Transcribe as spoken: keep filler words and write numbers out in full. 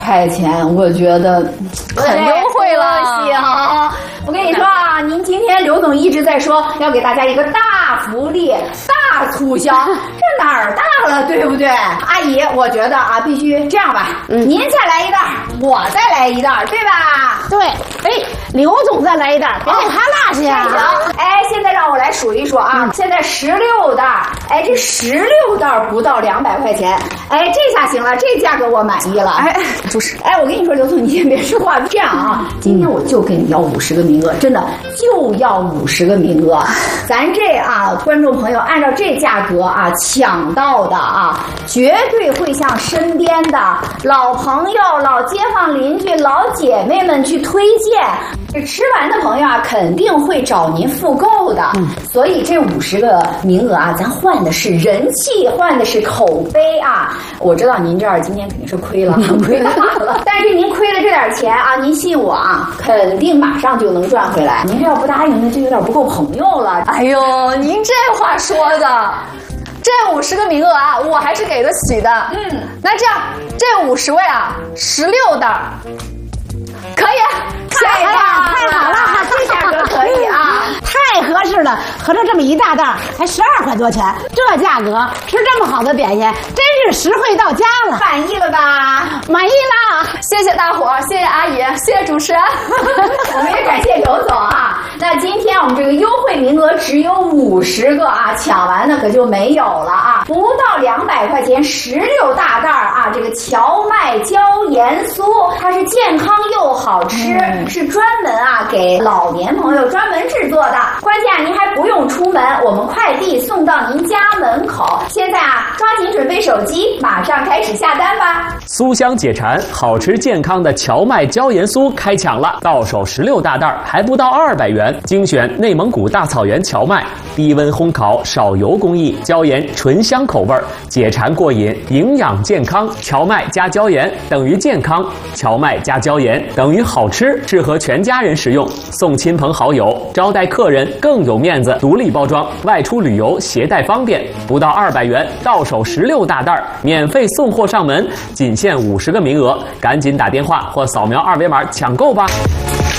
块钱，我觉得很优惠了。 行，我跟你说啊，您今天刘总一直在说要给大家一个大福利、大促销，这哪儿大了，对不对？阿姨，我觉得啊，必须这样吧，嗯、您再来一袋，我再来一袋，对吧？ 对，哎，刘总再来一袋，别给他落下呀。 行，哎，现在让我来数一数啊，嗯、现在十六袋，哎，这十六袋不到两百块钱，哎，这下行了，这价格我满意了。哎， 就是， 哎，我跟你说，刘总，你先别说话，这样啊，今天我就跟你要五十个名额，真的就要五十个名额。咱这啊，观众朋友按照这价格啊抢到的啊，绝对会向身边的老朋友、老街坊邻居、老姐妹们去推荐。这吃完的朋友啊，肯定会找您复购的。嗯，所以这五十个名额啊，咱换的是人气，换的是口碑啊。我知道您这儿今天肯定是亏了，亏大了。但是您亏了这点钱啊，您信我啊，肯定马上就能赚回来。您这要不答应，那就有点不够朋友了。 哎呦，您这话说的。这五十个名额啊，我还是给得起的。嗯，那这样，这五十位啊，十六袋，可以， 太棒了，太好了，这价格可以啊， 太合适了。合着这么一大袋，才十二块多钱，这价格吃这么好的点心，真是实惠到家了。 满意了吧？ 满意了， 谢谢大伙儿，谢谢阿姨，谢谢主持人， 我们也感谢刘总啊。那今天我们这个优惠名额只有五十个啊，抢完的可就没有了啊！不到两百块钱，十六大袋啊！这个荞麦椒盐酥，它是健康又好吃，嗯、是专门啊给老年朋友专门制作的。关键啊，您还不用出门，我们快递送到您家门口。现在啊，抓紧准备手机，马上开始下单吧！ 酥香解馋，好吃健康的荞麦椒盐酥开抢了，到手十六大袋，还不到二百元。精选内蒙古大草原荞麦，低温烘烤，少油工艺，椒盐醇香口味，解馋过瘾，营养健康。荞麦加椒盐等于健康，荞麦加椒盐等于好吃，适合全家人食用。送亲朋好友，招待客人更有面子。独立包装，外出旅游携带方便。不到二百元，到手十六大袋，免费送货上门，仅限五十个名额，赶紧打电话或扫描二维码抢购吧。